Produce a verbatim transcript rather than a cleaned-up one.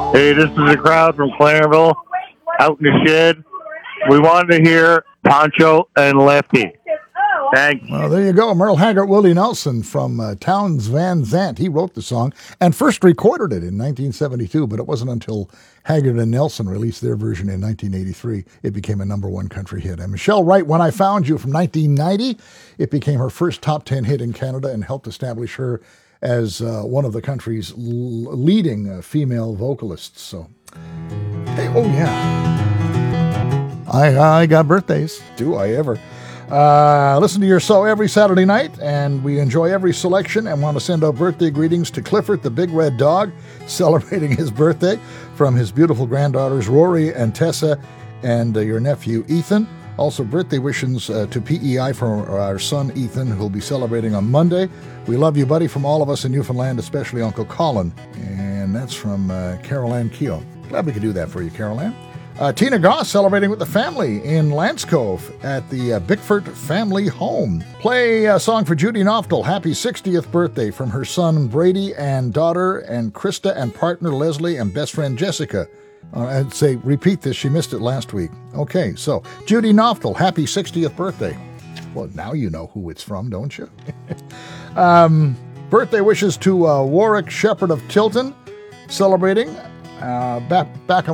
Hey, this is a crowd from Clarenville out in the shed. We wanted to hear Poncho and Lefty. Thanks. Well, there you go. Merle Haggard, Willie Nelson from uh, Townes Van Zandt. He wrote the song and first recorded it in nineteen seventy-two, but it wasn't until Haggard and Nelson released their version in nineteen eighty-three it became a number one country hit. And Michelle Wright, When I Found You from nineteen ninety, it became her first top ten hit in Canada and helped establish her as uh, one of the country's l- leading uh, female vocalists. So, hey, oh yeah. I, I got birthdays. Do I ever? Uh, listen to your show every Saturday night, and we enjoy every selection and want to send out birthday greetings to Clifford, the big red dog, celebrating his birthday, from his beautiful granddaughters Rory and Tessa, and uh, your nephew Ethan. Also, birthday wishes uh, to P E I for our son Ethan, who will be celebrating on Monday. We love you, buddy, from all of us in Newfoundland, especially Uncle Colin. And that's from uh, Carol Ann Keogh. Glad we could do that for you, Carol Ann. Uh, Tina Goss celebrating with the family in Lance Cove at the uh, Bickford Family Home. Play a song for Judy Knoftel. Happy sixtieth birthday from her son Brady and daughter and Krista and partner Leslie and best friend Jessica. Uh, I'd say, repeat this. She missed it last week. Okay, so Judy Knoftel, happy sixtieth birthday. Well, now you know who it's from, don't you? um, birthday wishes to uh, Warwick Shepherd of Tilton, celebrating uh, back, back on